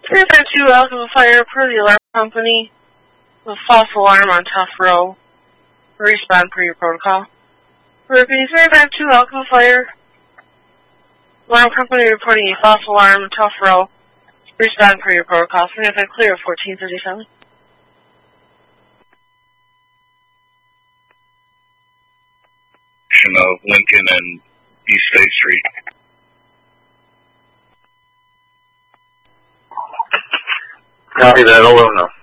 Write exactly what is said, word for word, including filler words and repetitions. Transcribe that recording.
three five two Alpha Fire per the alarm company with false alarm on Tough Row. Respond per your protocol. Repeat, three five two Alpha Fire. Alarm company reporting a false alarm on Tough Row. Respond per your protocol. three five clear, fourteen thirty-seven. Of Lincoln and East State Street. Copy that, I'll let them know.